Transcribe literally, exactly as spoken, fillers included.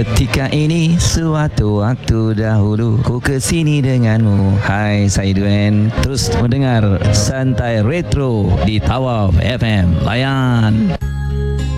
Ketika ini suatu waktu dahulu ku kesini denganmu. Hai, saya Duen. Terus mendengar Santai Retro di Tawaf F M. Layan.